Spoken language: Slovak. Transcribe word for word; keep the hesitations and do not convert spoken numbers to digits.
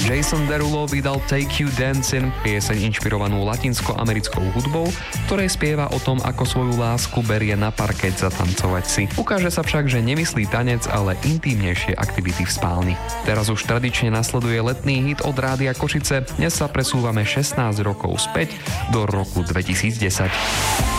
Jason Derulo vydal Take You Dancing, pieseň inšpirovanú latinsko-americkou hudbou, ktorej spieva o tom, ako svoju lásku berie na parket zatancovať si. Ukáže sa však, že nemyslí tanec, ale intímnejšie aktivity v spálni. Teraz už tradične nasleduje letný hit od Rádia Košice, dnes sa presúvame šestnásť rokov späť do roku dvetisícdesať.